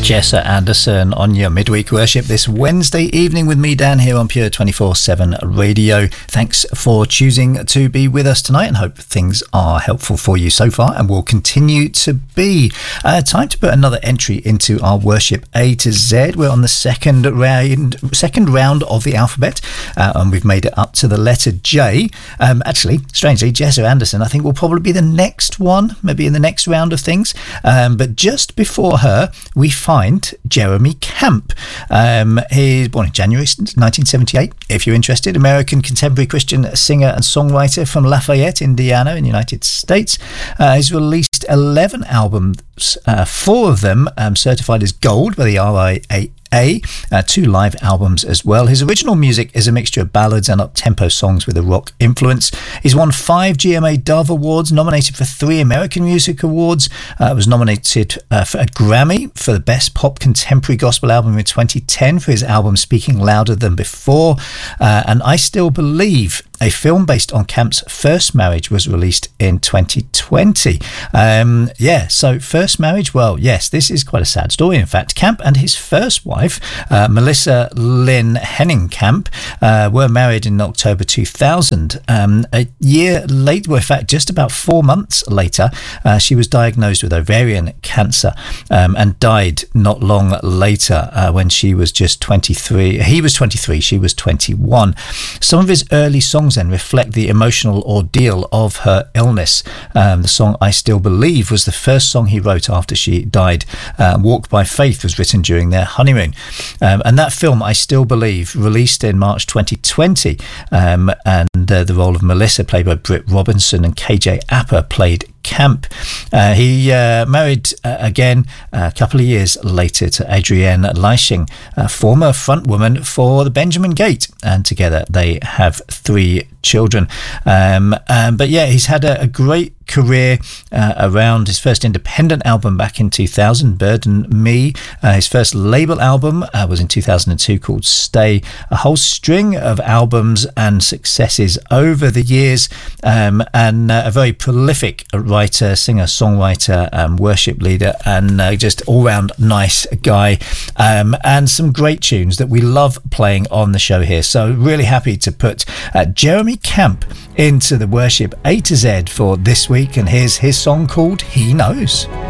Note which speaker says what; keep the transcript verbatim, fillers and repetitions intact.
Speaker 1: Jessa Anderson on your midweek worship this Wednesday evening with me, Dan, here on Pure twenty-four seven Radio. Thanks for choosing to be with us tonight, and hope things are helpful for you so far and will continue to be. Uh, time to put another entry into our worship A to Z. We're on the second round, second round of the alphabet, uh, and we've made it up to the letter J. Um, actually, strangely, Jessa Anderson, I think, will probably be the next one, maybe in the next round of things. Um, but just before her, we find Jeremy Camp. Um, he's born in January nineteen seventy-eight. If you're interested, American contemporary Christian singer and songwriter from Lafayette, Indiana, in the United States. Uh, he's released eleven albums, uh, four of them um, certified as gold by the R I A A, uh, two live albums as well. His original music is a mixture of ballads and up-tempo songs with a rock influence. He's won five G M A Dove Awards, nominated for three American Music Awards, uh, was nominated uh, for a Grammy for the Best Pop Contemporary Gospel Album in twenty ten for his album Speaking Louder Than Before, uh, and I Still Believe, a film based on Camp's first marriage, was released in twenty twenty. Um, yeah, so first marriage, well, yes, this is quite a sad story, in fact. Camp and his first wife, uh, Melissa Lynn Henning Camp, uh, were married in October two thousand. Um, a year late, well, in fact, just about four months later, uh, she was diagnosed with ovarian cancer um, and died not long later uh, when she was just twenty-three. He was twenty-three, she was twenty-one. Some of his early songs then reflect the emotional ordeal of her illness. Um, the song I Still Believe was the first song he wrote after she died. Uh, Walk by Faith was written during their honeymoon. Um, and that film, I Still Believe, released in March twenty twenty, um, and uh, the role of Melissa, played by Britt Robinson, and K J Apper played Camp. Uh, he uh, married uh, again a couple of years later to Adrienne Leishing, a former frontwoman for the Benjamin Gate, and together they have three children. Um, um, but yeah, he's had a, a great career uh, around his first independent album back in two thousand, Burden Me. Uh, his first label album uh, was in two thousand two, called Stay. A whole string of albums and successes over the years, um, and uh, a very prolific writer, singer, songwriter, um, worship leader, and uh, just all-round nice guy, um, and some great tunes that we love playing on the show here. So really happy to put uh, Jeremy Camp into the worship A to Z for this week, and here's his song called He Knows.